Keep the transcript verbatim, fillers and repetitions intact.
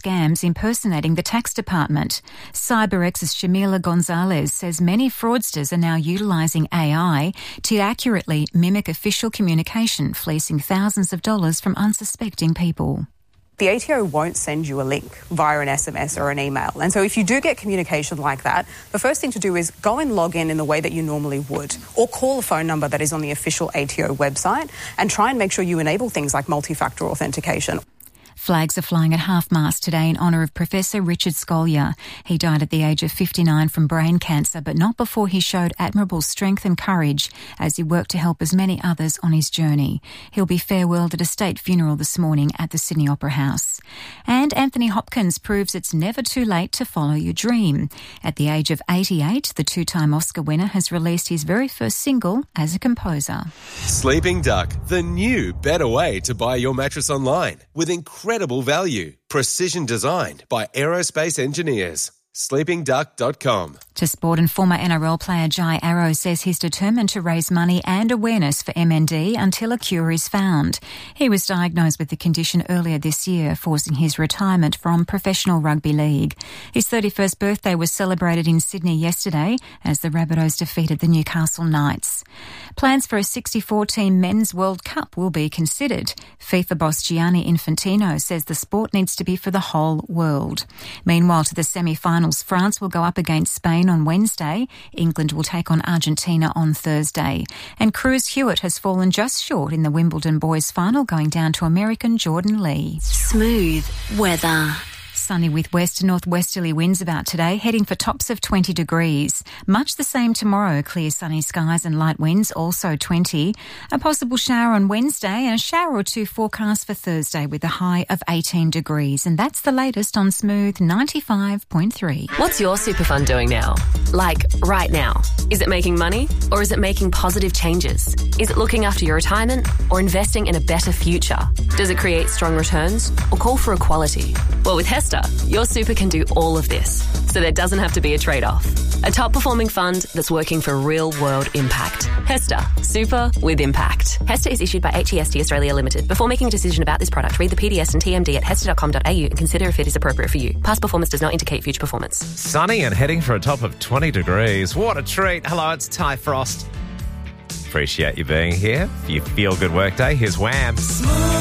scams impersonating the tax department. CyberX's Shamila Gonzalez says many fraudsters are now utilising A I to accurately mimic official communication, fleecing thousands of dollars from unsuspecting people. The A T O won't send you a link via an S M S or an email. And so if you do get communication like that, the first thing to do is go and log in in the way that you normally would, or call a phone number that is on the official A T O website and try and make sure you enable things like multi-factor authentication. Flags are flying at half-mast today in honour of Professor Richard Scolyer. He died at the age of fifty-nine from brain cancer, but not before he showed admirable strength and courage as he worked to help as many others on his journey. He'll be farewelled at a state funeral this morning at the Sydney Opera House. And Anthony Hopkins proves it's never too late to follow your dream. At the age of eighty-eight, the two-time Oscar winner has released his very first single as a composer. Sleeping Duck, the new, better way to buy your mattress online with incredible Incredible value. Precision designed by aerospace engineers. sleeping duck dot com. To sport, and former N R L player Jai Arrow says he's determined to raise money and awareness for M N D until a cure is found. He was diagnosed with the condition earlier this year, forcing his retirement from professional rugby league. His thirty-first birthday was celebrated in Sydney yesterday as the Rabbitohs defeated the Newcastle Knights. Plans for a sixty-four team Men's World Cup will be considered. FIFA boss Gianni Infantino says the sport needs to be for the whole world. Meanwhile, to the semi-finals, France will go up against Spain on Wednesday. England will take on Argentina on Thursday. And Cruz Hewitt has fallen just short in the Wimbledon boys final, going down to American Jordan Lee. Smooth weather. Sunny with west to northwesterly winds about today, heading for tops of twenty degrees. Much the same tomorrow, clear sunny skies and light winds, also twenty. A possible shower on Wednesday and a shower or two forecast for Thursday with a high of eighteen degrees. And that's the latest on Smooth ninety-five point three. What's your super fund doing now? Like, right now. Is it making money or is it making positive changes? Is it looking after your retirement or investing in a better future? Does it create strong returns or call for equality? Well, with Hester, your super can do all of this, so there doesn't have to be a trade-off. A top-performing fund that's working for real-world impact. Hester, super with impact. Hester is issued by H E S T Australia Limited. Before making a decision about this product, read the P D S and T M D at hester dot com dot a u and consider if it is appropriate for you. Past performance does not indicate future performance. Sunny and heading for a top of twenty degrees. What a treat. Hello, it's Ty Frost. Appreciate you being here. For your feel-good workday, here's Wham.